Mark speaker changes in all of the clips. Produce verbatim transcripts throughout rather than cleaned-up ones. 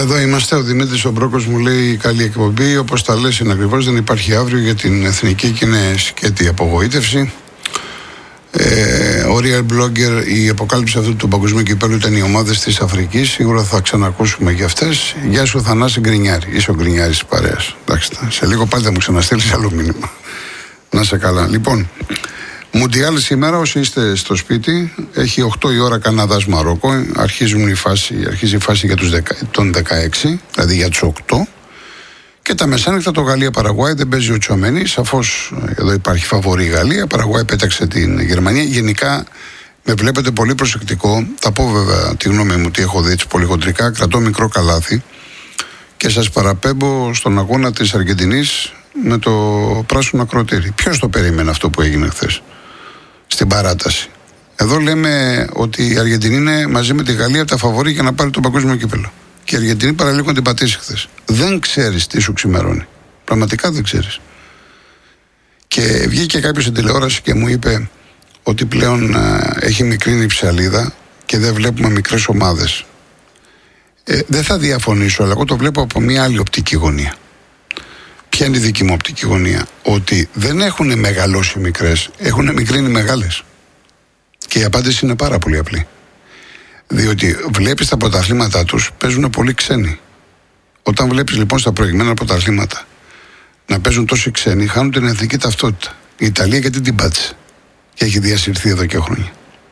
Speaker 1: Εδώ είμαστε, ο Δημήτρης ο Μπρόκος μου λέει καλή εκπομπή, όπως τα λες είναι ακριβώς, δεν υπάρχει αύριο για την εθνική και είναι σκέτη απογοήτευση. Ε, ο Real Blogger, η αποκάλυψη αυτού του παγκοσμίου κυπέλλου ήταν οι ομάδες της Αφρικής, σίγουρα θα ξανακούσουμε για αυτές. Γεια σου Θανάση Γκρινιάρη, είσαι ο Γκρινιάρης της παρέας. Εντάξει, σε λίγο πάλι θα μου ξαναστείλεις άλλο μήνυμα. Να σε καλά. Λοιπόν, Μουντιάλ σήμερα, όσοι είστε στο σπίτι, έχει οκτώ η ώρα Καναδάς Μαρόκο. Αρχίζουν η φάση, αρχίζει η φάση για τους δεκα, τον δεκαέξι, δηλαδή για τους οκτώ. Και τα μεσάνυχτα το Γαλλία Παραγουάη, δεν παίζει ο Τσομενή. Σαφώς εδώ υπάρχει φαβορή η Γαλλία. Παραγουάη πέταξε την Γερμανία. Γενικά με βλέπετε πολύ προσεκτικό. Θα πω βέβαια τη γνώμη μου, τι έχω δει έτσι πολύ χοντρικά. Κρατώ μικρό καλάθι και σας παραπέμπω στον αγώνα της Αργεντινής με το πράσινο ακροτήρι. Ποιος το περίμενε αυτό που έγινε χθες στην παράταση? Εδώ λέμε ότι η Αργεντινή είναι μαζί με τη Γαλλία τα φαβορή για να πάρει το παγκόσμιο κύπελλο. Και η Αργεντινή παραλίγο να την πατήσει χθες. Δεν ξέρεις τι σου ξημερώνει. Πραγματικά δεν ξέρεις. Και βγήκε κάποιος στην τηλεόραση και μου είπε ότι πλέον α, έχει μικρύνει η ψαλίδα και δεν βλέπουμε μικρές ομάδες. Ε, δεν θα διαφωνήσω, αλλά εγώ το βλέπω από μια άλλη οπτική γωνία. Ποια είναι η δική μου οπτική γωνία? Ότι δεν έχουν μεγαλώσει μικρές, έχουν μικρύνει μεγάλες. Και η απάντηση είναι πάρα πολύ απλή. Διότι βλέπεις τα πρωταθλήματά τους παίζουν πολύ ξένοι. Όταν βλέπεις λοιπόν στα προηγμένα πρωταθλήματα να παίζουν τόσοι ξένοι, χάνουν την εθνική ταυτότητα. Η Ιταλία γιατί την πάτησε και έχει διασυρθεί εδώ και χρόνια.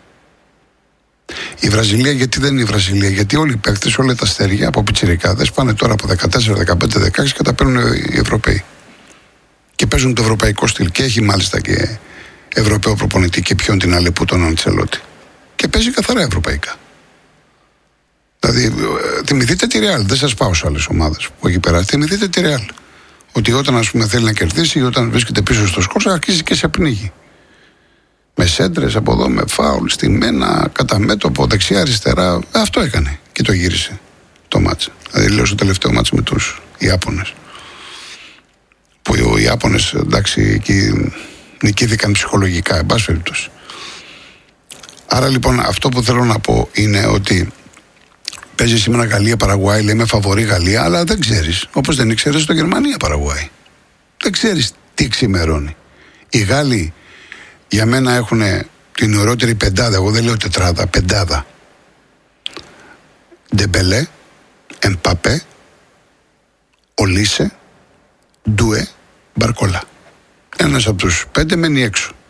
Speaker 1: Η Βραζιλία γιατί δεν είναι η Βραζιλία? Γιατί όλοι οι παίκτες, όλα τα αστέρια από πιτσιρικάδες πάνε τώρα από δεκατέσσερα, δεκαπέντε, δεκαέξι και τα παίρνουν οι Ευρωπαίοι. Και παίζουν το ευρωπαϊκό στυλ. Και έχει μάλιστα και Ευρωπαίο προπονητή και ποιον την Αλεπού, τον Αντσελότη. Και παίζει καθαρά ευρωπαϊκά. Δηλαδή, θυμηθείτε τη Real. Δεν σας πάω σε άλλες ομάδες που έχει περάσει. Θυμηθείτε τη Real. Ότι όταν ας πούμε θέλει να κερδίσει ή όταν βρίσκεται πίσω στο σκορ, αρχίζει και σε πνίγει. Με σέντρες από εδώ, με φάουλ, στη μένα, κατά μέτωπο, δεξιά-αριστερά. Αυτό έκανε και το γύρισε το μάτς. Δηλαδή, λέω στο τελευταίο μάτς με τους Ιάπωνες. Που οι Ιάπωνες, εντάξει, εκεί νικήθηκαν ψυχολογικά, εν πάση περιπτώσει. Άρα λοιπόν, αυτό που θέλω να πω είναι ότι παίζει σήμερα Γαλλία Παραγουάη, λέμε φαβορή Γαλλία, αλλά δεν ξέρεις. Όπως δεν ήξερες το Γερμανία Παραγουάη. Δεν ξέρεις τι ξημερώνει. Οι Γάλλοι για μένα έχουν την ωραιότερη πεντάδα, εγώ δεν λέω τετράδα, πεντάδα. Ντεμπελέ, Εμπαπέ, Ολίσε, Ντουέ, Μπαρκολά. Ένας από τους πέντε μένει έξω.